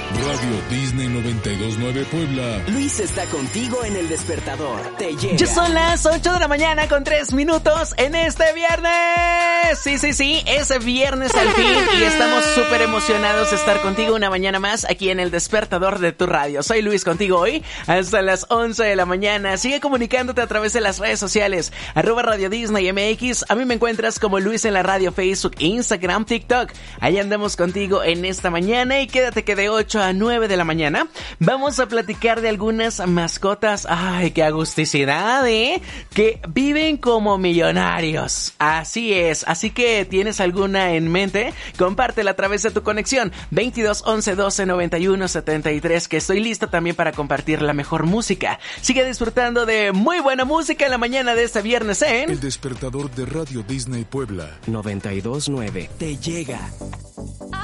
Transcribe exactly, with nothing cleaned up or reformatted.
Radio Disney noventa y dos punto nueve Puebla. Luis está contigo en el despertador. Te llega. Ya son las ocho de la mañana con tres minutos en este viernes. Sí, sí, sí, es viernes al fin y estamos súper emocionados de estar contigo una mañana más aquí en el despertador de tu radio. Soy Luis contigo hoy hasta las once de la mañana. Sigue comunicándote a través de las redes sociales. Arroba Radio Disney M X. A mí me encuentras como Luis en la radio, Facebook, Instagram, TikTok. Ahí andamos contigo en esta mañana y quédate que de ocho a nueve de la mañana vamos a platicar de algunas mascotas, ay, qué agusticidad, ¿eh? Que viven como millonarios. Así es, así que ¿tienes alguna en mente? Compártela a través de tu conexión veintidós once doce noventa y uno setenta y tres, que estoy listo también para compartir la mejor música. Sigue disfrutando de muy buena música en la mañana de este viernes en... El despertador de Radio Disney Puebla noventa y dos punto nueve. Te llega.